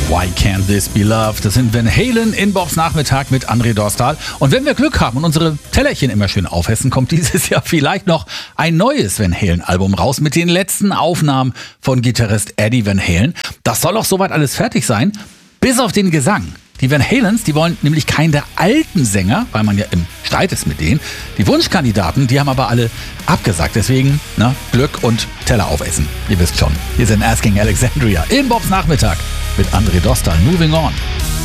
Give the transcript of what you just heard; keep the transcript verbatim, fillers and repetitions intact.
Why Can't This Be Loved? Das sind Van Halen in Bobs Nachmittag mit André Dostal. Und wenn wir Glück haben und unsere Tellerchen immer schön aufessen, kommt dieses Jahr vielleicht noch ein neues Van Halen Album raus mit den letzten Aufnahmen von Gitarrist Eddie Van Halen. Das soll auch soweit alles fertig sein, bis auf den Gesang. Die Van Halens, die wollen nämlich keinen der alten Sänger, weil man ja im Streit ist mit denen. Die Wunschkandidaten, die haben aber alle abgesagt. Deswegen, na, Glück und Teller aufessen. Ihr wisst schon, wir sind Asking Alexandria in Bobs Nachmittag mit André Dostal. Moving on.